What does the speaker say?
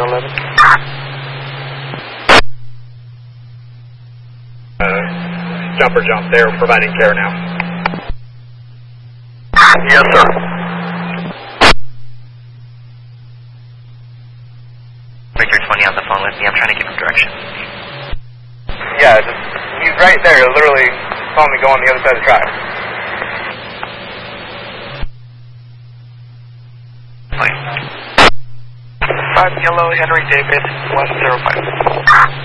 11. Jumper jump, they're providing care now. Yes, sir. Victor 20 on the phone with me. I'm trying to give him direction. Yeah, he's right there. Literally saw me go on the other side of the track. 5 Yellow, Henry David, 105.